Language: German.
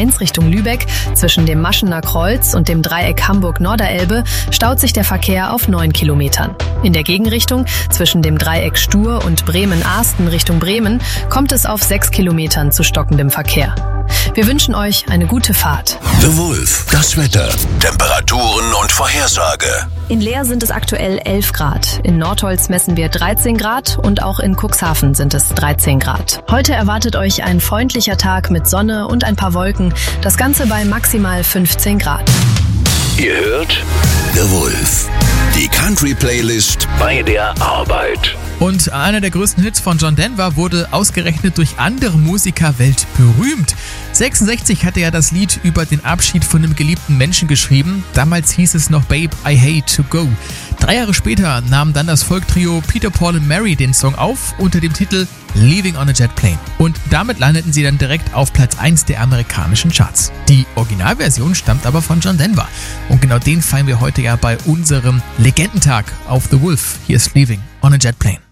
A1 Richtung Lübeck zwischen dem Maschener Kreuz und dem Dreieck Hamburg-Norderelbe staut sich der Verkehr auf 9 Kilometern. In der Gegenrichtung zwischen dem Dreieck Stur und Bremen-Arsten Richtung Bremen kommt es auf 6 Kilometern zu stockendem Verkehr. Wir wünschen euch eine gute Fahrt. The Wolf, das Wetter, Temperaturen und Vorhersage. In Leer sind es aktuell 11 Grad. In Nordholz messen wir 13 Grad und auch in Cuxhaven sind es 13 Grad. Heute erwartet euch ein freundlicher Tag mit Sonne und ein paar Wolken. Das Ganze bei maximal 15 Grad. Ihr hört The Wolf, die Country-Playlist bei der Arbeit. Und einer der größten Hits von John Denver wurde ausgerechnet durch andere Musiker weltberühmt. 66 hatte er das Lied über den Abschied von einem geliebten Menschen geschrieben. Damals hieß es noch Babe, I Hate to Go. 3 Jahre später nahm dann das Folktrio Peter, Paul and Mary den Song auf unter dem Titel Leaving on a Jet Plane. Und damit landeten sie dann direkt auf Platz 1 der amerikanischen Charts. Die Originalversion stammt aber von John Denver. Und genau den feiern wir heute ja bei unserem Legendentag auf The Wolf. Hier ist Leaving on a Jet Plane.